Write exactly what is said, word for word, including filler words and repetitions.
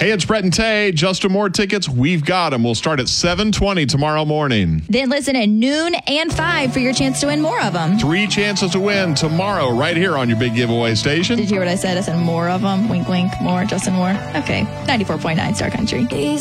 Hey, it's Brett and Tay. Justin Moore tickets, we've got them. We'll start at seven twenty tomorrow morning. Then listen at noon and five for your chance to win more of them. Three chances to win tomorrow right here on your big giveaway station. Did you hear what I said? I said more of them. Wink, wink, more. Justin Moore. Okay. ninety-four point nine Star Country.